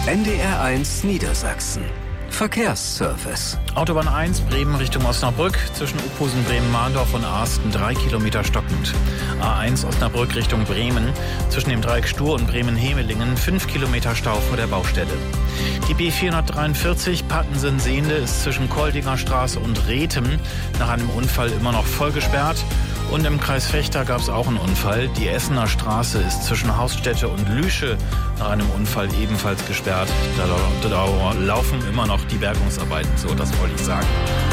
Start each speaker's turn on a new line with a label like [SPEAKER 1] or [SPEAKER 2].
[SPEAKER 1] NDR1 Niedersachsen. Verkehrsservice.
[SPEAKER 2] Autobahn 1 Bremen Richtung Osnabrück, zwischen Uphusen, Bremen-Mahndorf und Asten 3 Kilometer stockend. A1 Osnabrück Richtung Bremen, zwischen dem Dreieck Stur und Bremen-Hemelingen 5 Kilometer Stau vor der Baustelle. Die B443 Pattensen-Sehnde ist zwischen Koldinger Straße und Rethem nach einem Unfall immer noch voll gesperrt. Und im Kreis Vechta gab es auch einen Unfall. Die Essener Straße ist zwischen Hausstätte und Lüsche nach einem Unfall ebenfalls gesperrt. Da laufen immer noch die Bergungsarbeiten, so das wollte ich sagen.